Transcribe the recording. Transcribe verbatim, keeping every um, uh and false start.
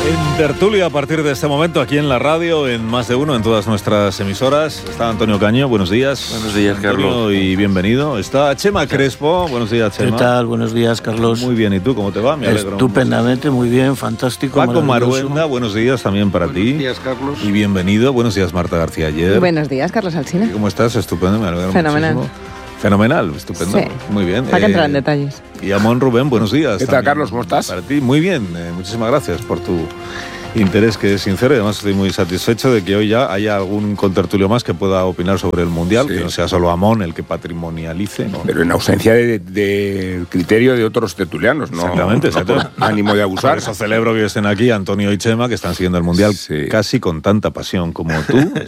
En tertulia a partir de este momento, aquí en la radio, en Más de Uno, en todas nuestras emisoras. Está Antonio Caño, buenos días. Buenos días, Antonio, Carlos. Y bienvenido. Está Chema Crespo, buenos días, Chema. ¿Qué tal? Buenos días, Carlos. Muy bien, ¿y tú cómo te va? Me alegro. Estupendamente, muy bien, fantástico. Paco Maruenda, buenos días también para Buenos ti. Buenos días, Carlos. Y bienvenido. Buenos días, Marta García Ayer. Buenos días, Carlos Alsina. ¿Cómo estás? Estupendo, me alegro Fenomenal. muchísimo. Fenomenal, estupendo. Sí. Muy bien. Para que Eh, entrar en detalles. Y Amón Rubén, buenos días. ¿Qué tal, también. Carlos? ¿Cómo estás? Para ti, muy bien. Eh, muchísimas gracias por tu interés, que es sincero, y además estoy muy satisfecho de que hoy ya haya algún contertulio más que pueda opinar sobre el Mundial, Sí. que no sea solo Amón el que patrimonialice, ¿no? Pero en ausencia de, de criterio de otros tertulianos, ¿no? Exactamente, no exacto. por ánimo de Por abusar. eso celebro que estén aquí Antonio y Chema, que están siguiendo el Mundial Sí. casi con tanta pasión como tú.